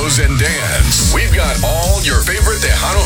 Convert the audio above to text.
and dance. We've got all your favorite Tejano